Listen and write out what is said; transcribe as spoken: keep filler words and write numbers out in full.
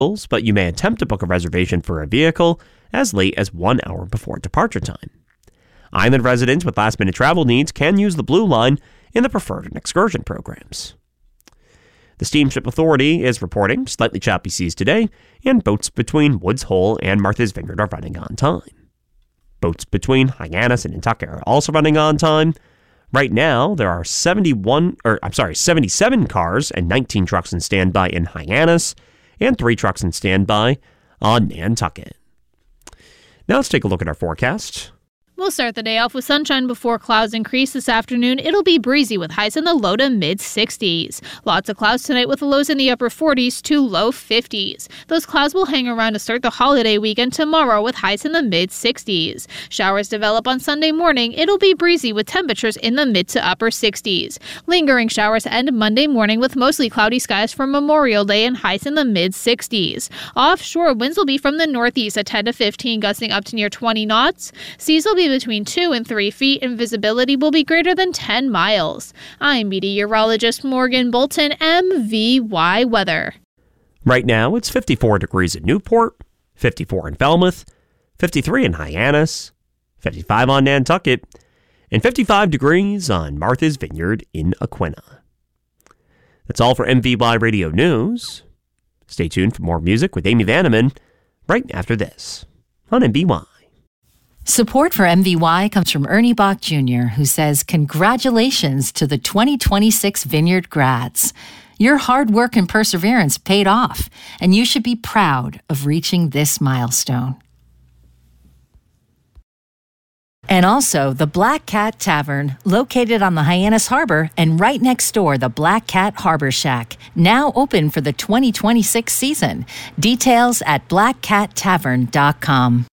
but you may attempt to book a reservation for a vehicle as late as one hour before departure time. Island residents with last-minute travel needs can use the Blue Line in the preferred and excursion programs. The Steamship Authority is reporting slightly choppy seas today, and boats between Woods Hole and Martha's Vineyard are running on time. Boats between Hyannis and Nantucket are also running on time. Right now, there are seventy-one, or I'm sorry, seventy-seven cars and nineteen trucks in standby in Hyannis, and three trucks in standby on Nantucket. Now let's take a look at our forecast. We'll start the day off with sunshine before clouds increase this afternoon. It'll be breezy with highs in the low to mid sixties. Lots of clouds tonight with lows in the upper forties to low fifties. Those clouds will hang around to start the holiday weekend tomorrow with highs in the mid sixties. Showers develop on Sunday morning. It'll be breezy with temperatures in the mid to upper sixties. Lingering showers end Monday morning with mostly cloudy skies for Memorial Day and highs in the mid sixties. Offshore winds will be from the northeast at ten to fifteen, gusting up to near twenty knots. Seas will be between two and three feet, and visibility will be greater than ten miles. I'm meteorologist Morgan Bolton, M V Y Weather. Right now, it's fifty-four degrees in Newport, fifty-four in Falmouth, fifty-three in Hyannis, fifty-five on Nantucket, and fifty-five degrees on Martha's Vineyard in Aquinnah. That's all for M V Y Radio News. Stay tuned for more music with Amy Vanneman right after this on M V Y. Support for M V Y comes from Ernie Bach Junior, who says, congratulations to the twenty twenty-six Vineyard grads. Your hard work and perseverance paid off, and you should be proud of reaching this milestone. And also, the Black Cat Tavern, located on the Hyannis Harbor and right next door, the Black Cat Harbor Shack, now open for the twenty twenty-six season. Details at black cat tavern dot com.